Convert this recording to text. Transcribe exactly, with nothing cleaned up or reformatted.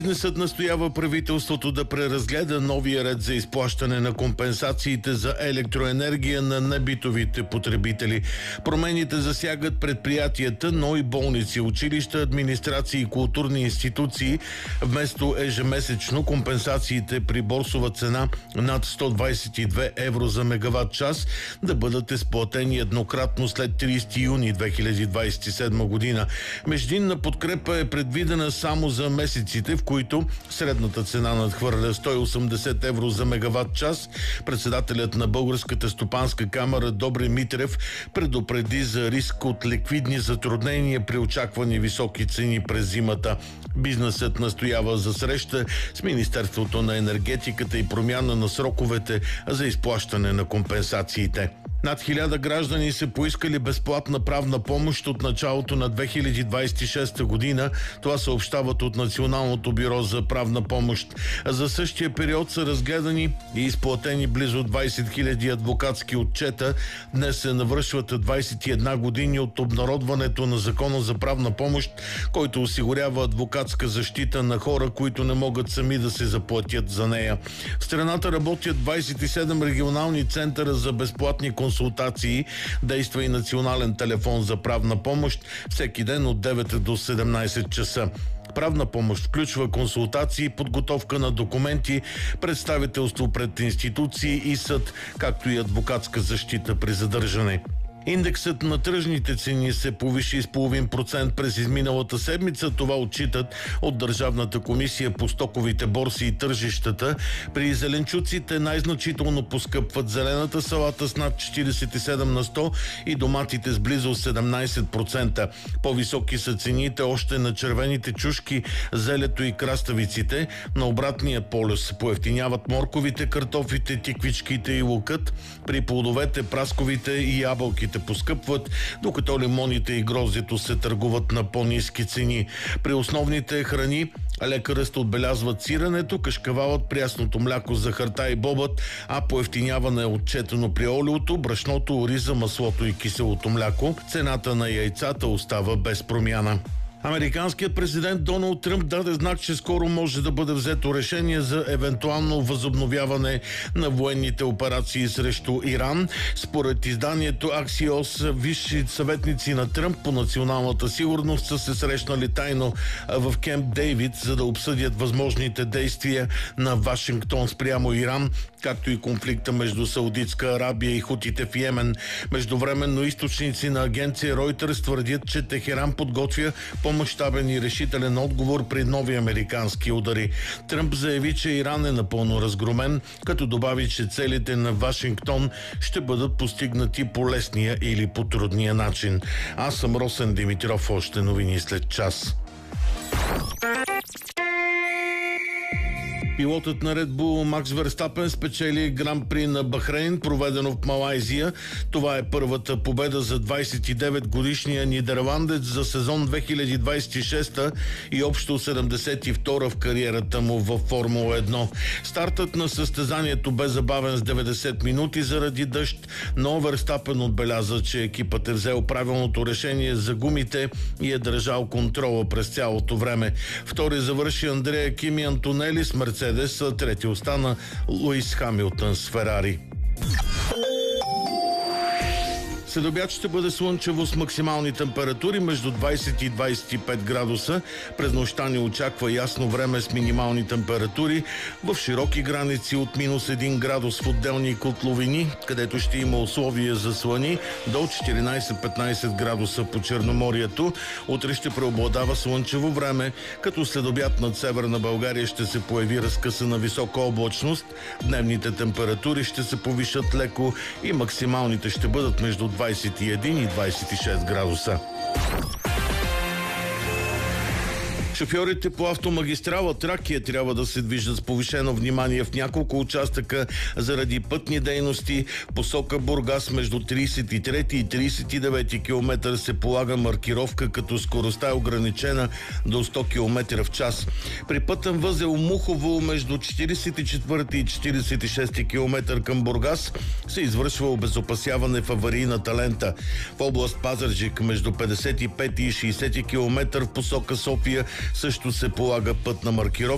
Бизнесът настоява правителството да преразгледа новия ред за изплащане на компенсациите за електроенергия на небитовите потребители. Промените засягат предприятията, но и болници, училища, администрации и културни институции. Вместо ежемесечно компенсациите при борсова цена над сто двадесет и две евро за мегаватт час да бъдат изплатени еднократно след тридесети юни две хиляди двадесет и седма година. Междинна подкрепа е предвидена само за месеците, в които средната цена надхвърля сто и осемдесет евро за мегаватт час. Председателят на Българската стопанска камара Добри Митрев предупреди за риск от ликвидни затруднения при очаквани високи цени през зимата. Бизнесът настоява за среща с Министерството на енергетиката и промяна на сроковете за изплащане на компенсациите. Над хиляда граждани са поискали безплатна правна помощ от началото на две хиляди двадесет и шеста година. Това съобщават от Националното бюро за правна помощ. За същия период са разгледани и изплатени близо двадесет хиляди адвокатски отчета. Днес се навършват двадесет и една години от обнародването на Закона за правна помощ, който осигурява адвокатска защита на хора, които не могат сами да се заплатят за нея. В страната работят двадесет и седем регионални центъра за безплатни консултации. консултации, действа и национален телефон за правна помощ всеки ден от девет до седемнадесет часа. Правна помощ включва консултации, подготовка на документи, представителство пред институции и съд, както и адвокатска защита при задържане. Индексът на тръжните цени се повиши с половин процент през изминалата седмица. Това отчитат от Държавната комисия по стоковите борси и тържищата. При зеленчуците най-значително поскъпват зелената салата с над четиридесет и седем на сто и доматите с близо седемнадесет процента. По-високи са цените още на червените чушки, зелето и краставиците. На обратния полюс поевтиняват морковите, картофите, тиквичките и лукът. При плодовете, прасковите и ябълките поскъпват, докато лимоните и гроздето се търгуват на по-ниски цени. При основните храни лека ръст отбелязват сиренето, кашкавалът, прясното мляко, захарта и бобът, а поевтиняване е отчетено при олиото, брашното, ориза, маслото и киселото мляко. Цената на яйцата остава без промяна. Американският президент Доналд Тръмп даде знак, че скоро може да бъде взето решение за евентуално възобновяване на военните операции срещу Иран. Според изданието Axios, висши съветници на Тръмп по националната сигурност са се срещнали тайно в Кемп Дейвид, за да обсъдят възможните действия на Вашингтон спрямо Иран, както и конфликта между Саудитска Арабия и хутите в Йемен. Междувременно източници на агенция Reuters твърдят, че Техеран подготвя по-мащабен и решителен отговор при нови американски удари. Тръмп заяви, че Иран е напълно разгромен, като добави, че целите на Вашингтон ще бъдат постигнати по лесния или по трудния начин. Аз съм Росен Димитров, още новини след час. Пилотът на Red Bull Макс Верстапен спечели Гран-при на Бахрейн, проведено в Малайзия. Това е първата победа за двадесет и девет годишния нидерландец за сезон две хиляди двадесет и шеста и общо седемдесет и втора в кариерата му във Формула едно. Стартът на състезанието бе забавен с деветдесет минути заради дъжд, но Верстапен отбеляза, че екипът е взел правилното решение за гумите и е държал контрола през цялото време. Втори завърши Андреа Кими Антонели с Мерцедес, трети остана Луис Хамилтън с Ферари. Следобед ще бъде слънчево с максимални температури между двадесет и двадесет и пет градуса. През нощта ни очаква ясно време с минимални температури в широки граници от минус един градус в отделни котловини, където ще има условия за слани, до четиринадесет-петнадесет градуса по Черноморието. Утре ще преобладава слънчево време, като следобед над северна България ще се появи разкъсана висока облачност. Дневните температури ще се повишат леко и максималните ще бъдат между двадесет и един и двадесет и шест градуса. Шофьорите по автомагистрала Тракия трябва да се движат с повишено внимание в няколко участъка заради пътни дейности. Посока Бургас между тридесет и трети и тридесет и девети километър се полага маркировка, като скоростта е ограничена до сто километра в час. При пътен възел Мухово между четиридесет и четвърти и четиридесет и шести километър към Бургас се извършва обезопасяване в аварийната лента. В област Пазарджик между петдесет и пети и шейсети километър в посока София също се полага пътна маркировка.